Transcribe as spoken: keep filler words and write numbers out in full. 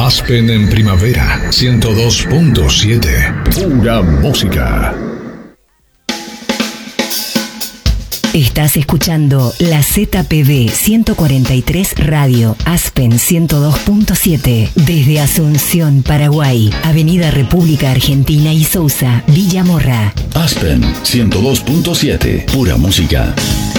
Aspen en primavera, ciento dos punto siete. Pura música. Estás escuchando la Z P B ciento cuarenta y tres Radio, Aspen ciento dos punto siete, desde Asunción, Paraguay, Avenida República Argentina y Sousa, Villa Morra. Aspen ciento dos punto siete, pura música.